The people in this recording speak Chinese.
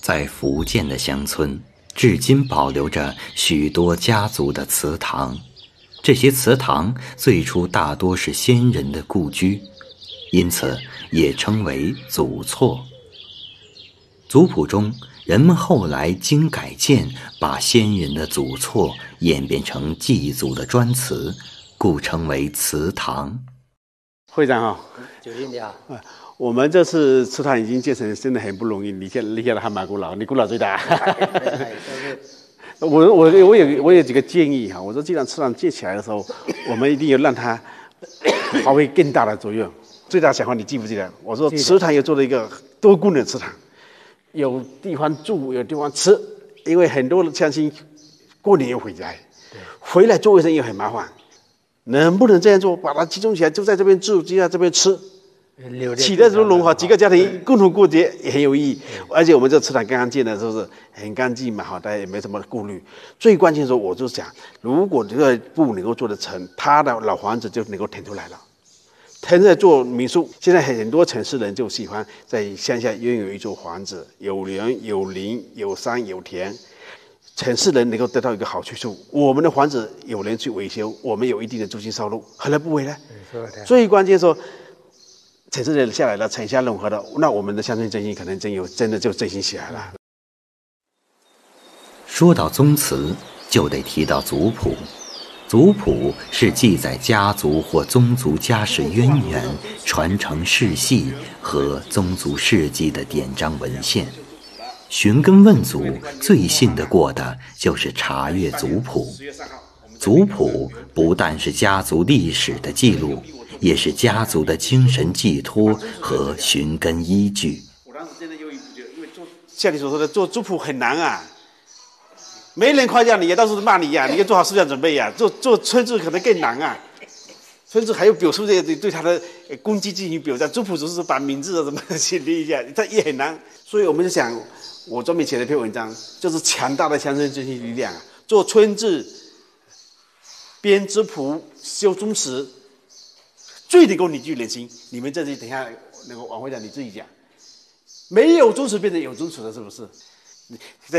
在福建的乡村，至今保留着许多家族的祠堂。这些祠堂最初大多是先人的故居，因此也称为祖厝。族谱中，人们后来经改建，把先人的祖厝演变成祭祖的专祠，故称为祠堂。 会长好， 九弟你好。 我们这次祠堂已经建成，真的很不容易。你现在还蛮古老，你古老最大。我有几个建议哈。我说，既然祠堂建起来的时候，我们一定要让它发挥更大的作用。最大想法你记不记得？我说祠堂又做了一个多功能祠堂，有地方住，有地方吃。因为很多的乡亲过年又回来，回来做卫生又很麻烦。能不能这样做？把它集中起来，就在这边住，就在这边吃。起的时候融合几个家庭共同过节也很有意义，而且我们这祠堂刚刚建的时候是很干净嘛，大家也没什么顾虑。最关键的时候，我就想，如果这个部能够做得成，他的老房子就能够腾出来了，腾出来做民宿。现在很多城市人就喜欢在乡下拥有一座房子，有人有林有山有田。城市人能够得到一个好去处，我们的房子有人去维修，我们有一定的租金收入，何乐不为呢？最关键说。城市人下来了，城乡融合了，那我们的乡村振兴可能真的就振兴起来了。 说到宗祠，就得提到族谱。族谱是记载家族或宗族家世渊源、传承世系和宗族事迹的典章文献。寻根问祖，最信得过的就是查阅族谱。族谱不但是家族历史的记录，也是家族的精神寄托和寻根依据。 我当时真的因为像你所说的做族谱很难啊，没人夸奖你，到处都骂你呀，你要做好思想准备呀。做村志可能更难啊，村志还有表述对他的功绩进行表彰，族谱只是把名字什么写一下，它也很难。所以我们就想，我专门写了一篇文章，就是强大的乡村振兴力量啊，做村志、编族谱、修宗祠。最能够凝聚人心，你们这里等一下那个王会长你自己讲，没有宗祠变成有宗祠了，是不是？